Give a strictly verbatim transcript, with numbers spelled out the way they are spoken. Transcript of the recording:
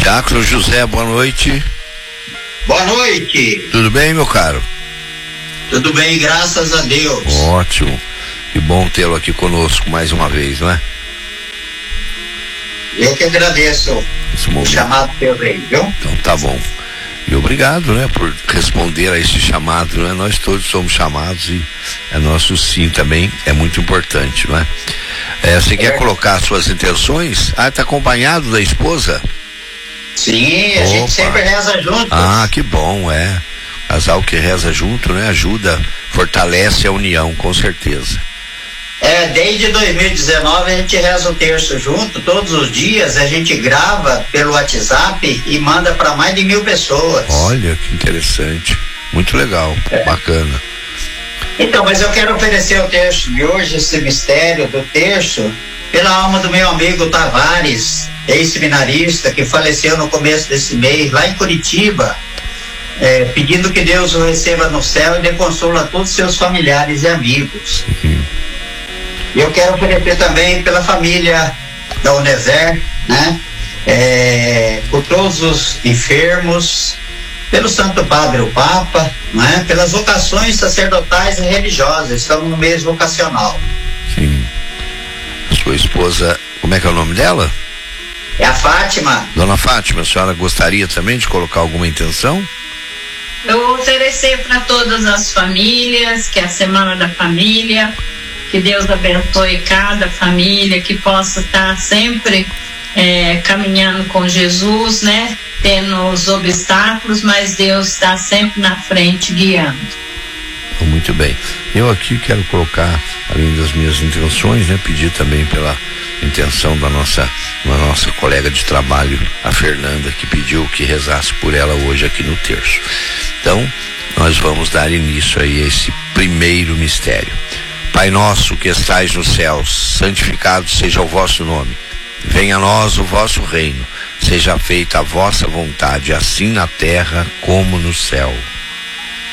Diácono José, boa noite. Boa noite. Tudo bem, meu caro? Tudo bem, graças a Deus. Ótimo. Que bom tê-lo aqui conosco mais uma vez, não é? Eu que agradeço o chamado teu aí, viu? Então tá bom. E obrigado, né, por responder a esse chamado, né? Nós todos somos chamados e é nosso sim também é muito importante, não é? É, você é. quer colocar suas intenções? Ah, tá acompanhado da esposa? Sim, a Opa. gente sempre reza junto. Ah, que bom, é. Casal que reza junto, né? Ajuda, fortalece a união, com certeza. É, desde dois mil e dezenove a gente reza o terço junto, todos os dias a gente grava pelo WhatsApp e manda para mais de mil pessoas. Olha, que interessante, muito legal, é. bacana. Então, mas eu quero oferecer o terço de hoje, esse mistério do terço, pela alma do meu amigo Tavares, ex-seminarista, que faleceu no começo desse mês, lá em Curitiba, é, pedindo que Deus o receba no céu e dê consolo a todos os seus familiares e amigos. Uhum. Eu quero oferecer também pela família da Uneser, né? É, por todos os enfermos, pelo Santo Padre, o Papa, né? Pelas vocações sacerdotais e religiosas, estamos no mês vocacional. Sim. Sua esposa, como é que é o nome dela? É a Fátima. Dona Fátima, a senhora gostaria também de colocar alguma intenção? Eu vou oferecer para todas as famílias, que é a Semana da Família, que Deus abençoe cada família, que possa estar sempre é, caminhando com Jesus, né? Tendo os obstáculos, mas Deus está sempre na frente, guiando. Muito bem. Eu aqui quero colocar, além das minhas intenções, né? Pedir também pela intenção da nossa, da nossa colega de trabalho, a Fernanda, que pediu que rezasse por ela hoje aqui no terço. Então, nós vamos dar início a esse primeiro mistério. Pai nosso que estais nos céus, santificado seja o vosso nome. Venha a nós o vosso reino. Seja feita a vossa vontade, assim na terra como no céu.